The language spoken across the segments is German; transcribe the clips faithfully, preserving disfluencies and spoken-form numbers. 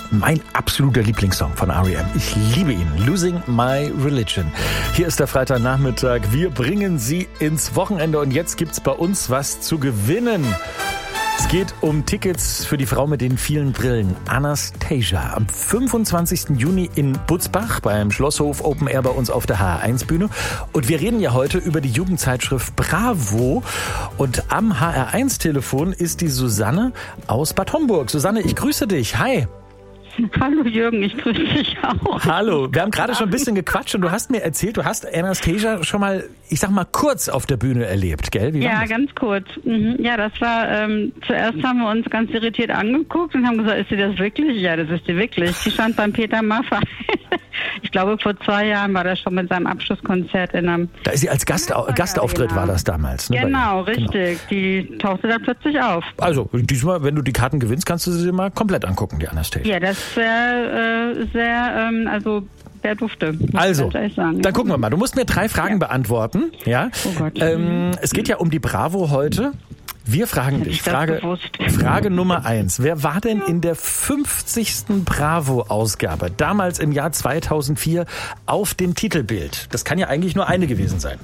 Mein absoluter Lieblingssong von R E M. Ich liebe ihn. Losing My Religion. Hier ist der Freitagnachmittag. Wir bringen Sie ins Wochenende und jetzt gibt's bei uns was zu gewinnen. Es geht um Tickets für die Frau mit den vielen Brillen, Anastasia. Am fünfundzwanzigsten Juni in Butzbach beim Schlosshof Open Air bei uns auf der H R eins Bühne. Und wir reden ja heute über die Jugendzeitschrift Bravo. Und am H R eins Telefon ist die Susanne aus Bad Homburg. Susanne, ich grüße dich. Hi. Hallo Jürgen, ich grüße dich auch. Hallo, wir haben gerade schon ein bisschen gequatscht und du hast mir erzählt, du hast Anastasia schon mal, ich sag mal, kurz auf der Bühne erlebt, gell? Wie ja, ganz kurz. Mhm. Ja, das war, ähm, zuerst haben wir uns ganz irritiert angeguckt und haben gesagt, ist sie das wirklich? Ja, das ist sie wirklich. Die stand beim Peter Maffay. Ich glaube, vor zwei Jahren war das schon mit seinem Abschlusskonzert in einem... Da ist sie als Gast, Gastauftritt, war das damals. Ne? Genau, richtig. Genau. Die tauchte da plötzlich auf. Also, diesmal, wenn du die Karten gewinnst, kannst du sie dir mal komplett angucken, die Anastasia. Ja, das ist sehr, äh, sehr, ähm, also... Der Dufte. Also, dann gucken wir mal. Du musst mir drei Fragen ja. beantworten. Ja. Oh Gott. Ähm, es geht ja um die Bravo heute. Wir fragen dich. Frage, Frage Nummer eins. Wer war denn in der fünfzigsten Bravo-Ausgabe, damals im Jahr zweitausendvier, auf dem Titelbild? Das kann ja eigentlich nur eine gewesen sein.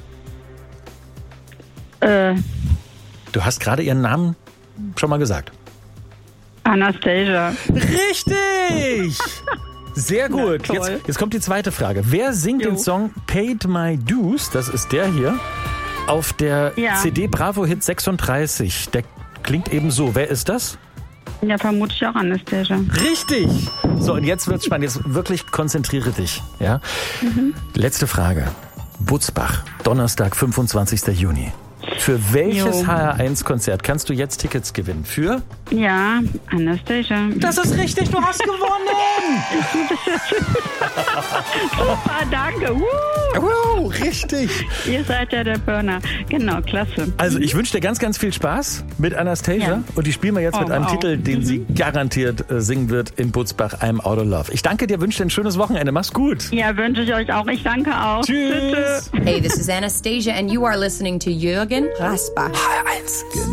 Äh. Du hast gerade ihren Namen schon mal gesagt. Anastasia. Richtig! Sehr gut. Jetzt, jetzt kommt die zweite Frage. Wer singt jo. den Song Paid My Dues, das ist der hier, auf der ja. C D Bravo Hit sechsunddreißig? Der klingt eben so. Wer ist das? Ja, vermutlich auch Anastasia. Richtig. So, und jetzt wird's spannend. Jetzt wirklich konzentriere dich. Ja? Mhm. Letzte Frage. Butzbach, Donnerstag, fünfundzwanzigsten Juni. Für welches jo. H R eins Konzert kannst du jetzt Tickets gewinnen? Für? Ja, Anastasia. Das ist richtig, du hast gewonnen! Super, danke. Woo. Wow, richtig. Ihr seid ja der Burner. Genau, klasse. Also ich wünsche dir ganz, ganz viel Spaß mit Anastasia. Ja. Und die spielen wir jetzt oh, mit einem wow. Titel, den mhm. sie garantiert äh, singen wird in Butzbach, I'm Out of Love. Ich danke dir, wünsche dir ein schönes Wochenende. Mach's gut. Ja, wünsche ich euch auch. Ich danke auch. Tschüss. Tschüss. Hey, this is Anastasia and you are listening to Jürgen Rasbach. H R eins.